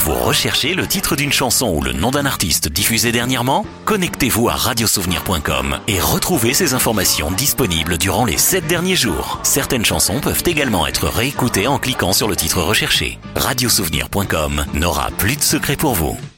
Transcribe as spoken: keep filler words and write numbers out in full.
Vous recherchez le titre d'une chanson ou le nom d'un artiste diffusé dernièrement? Connectez-vous à radiosouvenir point com et retrouvez ces informations disponibles durant les sept derniers jours. Certaines chansons peuvent également être réécoutées en cliquant sur le titre recherché. radiosouvenir point com n'aura plus de secret pour vous.